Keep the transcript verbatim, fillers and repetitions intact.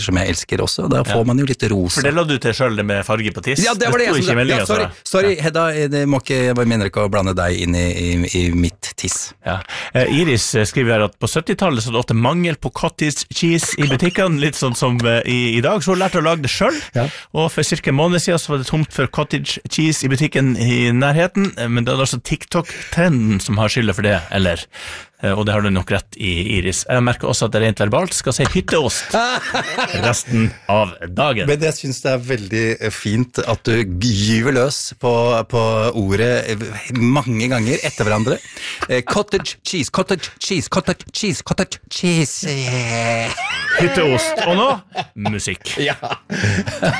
som jeg elsker også, og da får ja. man jo litt rosa. For det la du til selv det med farge på tiss? Ja, det var det, det jeg som ja, sorry, sorry ja. Hedda, det må ikke, jeg mener ikke å blande deg inn i, i, i mitt tiss. Ja. Eh, Iris skriver her at på syttitallet så var det ofte mangel på cottage cheese i butikkene, litt sånn som uh, i, i dag, så hun lærte å lage det selv, ja. Og for cirka en måned siden så var det tomt for cottage cheese i butikken i nærheten, men det er altså TikTok-trenden som har skyldet for det, eller? Og det har du nok rett i, Iris. Jeg merker også at det rent verbalt skal si hytteost resten av dagen. Men jeg synes det er veldig fint at du gyver løs på, på ordet mange ganger etter hverandre. Cottage cheese, cottage cheese, cottage cheese, cottage cheese. Hytteost. Og nå, musikk. Ja.